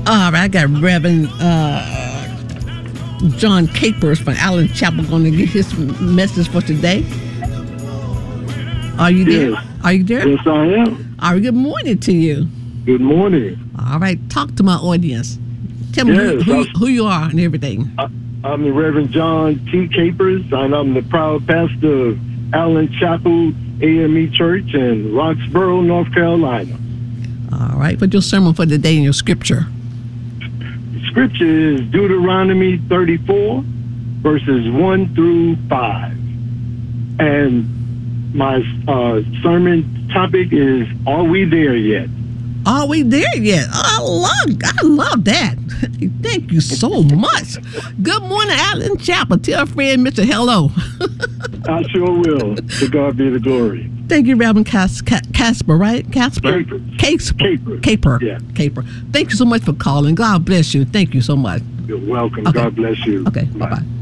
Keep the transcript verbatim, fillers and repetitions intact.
All right, I got Reverend uh, John Capers from Allen Chapel going to get his message for today. Are you there? Yes. Are you there? Yes, I am. All right, good morning to you. Good morning. All right, talk to my audience. Tell me Yes, who, who, I- who you are and everything. I, I'm the Reverend John T. Capers, and I'm the proud pastor of Allen Chapel A M E Church in Roxborough, North Carolina. All right, what's your sermon for today in your scripture? Scripture is Deuteronomy thirty-four, verses one through five. And my uh, sermon topic is, Are we there yet? Are we there yet? I love, I love that. Thank you so much. Good morning, Allen Chapel. Tell a friend, Mister Hello. I sure will. To God be the glory. Thank you, Reverend Cas- Ca- Casper, right? Casper? Capers. Casper. Capers. Caper. Yeah. Caper. Thank you so much for calling. God bless you. Thank you so much. You're welcome. Okay. God bless you. Okay, bye-bye.